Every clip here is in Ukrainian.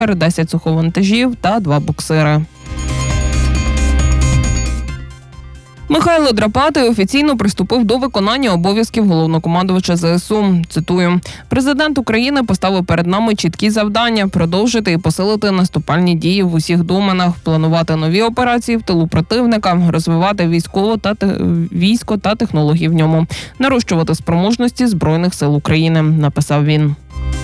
10 суховантажів та 2 буксири. Михайло Драпатий офіційно приступив до виконання обов'язків головнокомандувача ЗСУ. Цитую: «Президент України поставив перед нами чіткі завдання – продовжити і посилити наступальні дії в усіх доменах, планувати нові операції в тилу противника, розвивати військо та технології в ньому, нарощувати спроможності Збройних сил України», – написав він.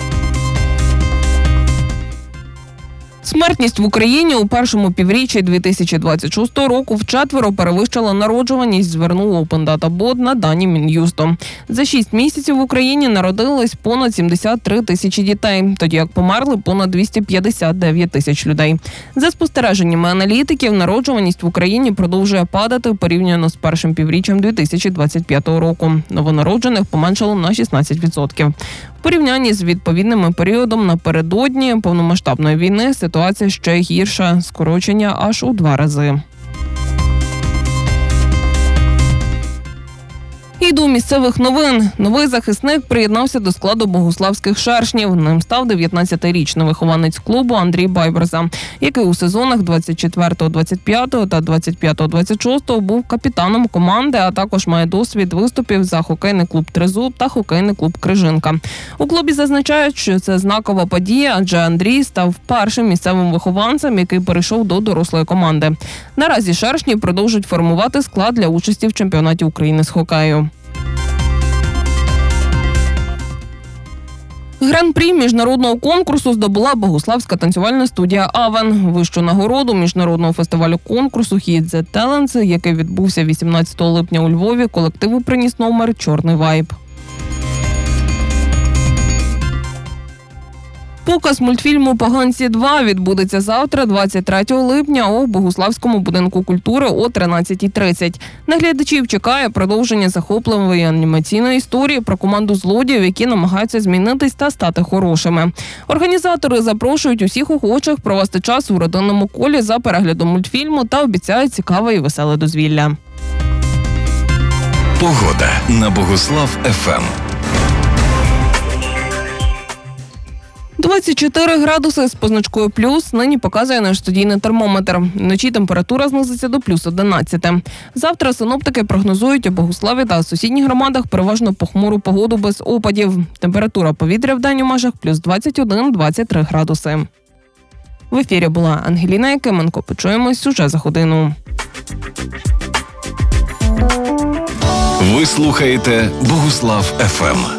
Смертність в Україні у першому півріччі 2026 року вчетверо перевищила народжуваність, звернув Open Data Bot на дані Мін'юсту. За 6 місяців в Україні народились понад 73 тисячі дітей, тоді як померли понад 259 тисяч людей. За спостереженнями аналітиків, народжуваність в Україні продовжує падати порівняно з першим півріччям 2025 року. Новонароджених поменшало на 16%. В порівнянні з відповідним періодом напередодні повномасштабної війни ситуація ще гірша – скорочення аж у 2 рази. І до місцевих новин. Новий захисник приєднався до складу богуславських шершнів. Ним став 19-річний вихованець клубу Андрій Байберза, який у сезонах 24-25 та 25-26 був капітаном команди, а також має досвід виступів за хокейний клуб «Тризуб» та хокейний клуб «Крижинка». У клубі зазначають, що це знакова подія, адже Андрій став першим місцевим вихованцем, який перейшов до дорослої команди. Наразі шершні продовжують формувати склад для участі в чемпіонаті України з хокею. Гран-прі міжнародного конкурсу здобула богуславська танцювальна студія «Авен». Вищу нагороду міжнародного фестивалю конкурсу «Hit the Talents», який відбувся 18 липня у Львові, колективу приніс номер «Чорний вайб». Показ мультфільму «Поганці 2» відбудеться завтра, 23 липня, у Богуславському будинку культури о 13:30. Наглядачів чекає продовження захопливої анімаційної історії про команду злодіїв, які намагаються змінитись та стати хорошими. Організатори запрошують усіх охочих провести час у родинному колі за переглядом мультфільму та обіцяють цікаве і веселе дозвілля. Погода на Богуслав-ФМ. 24 градуси з позначкою плюс нині показує наш студійний термометр. Вночі температура знизиться до плюс 11. Завтра синоптики прогнозують у Богуславі та сусідніх громадах переважно похмуру погоду без опадів. Температура повітря вдень у межах плюс 21-23 градуси. В ефірі була Ангеліна Якименко. Почуємось уже за годину. Ви слухаєте Богуслав-ФМ.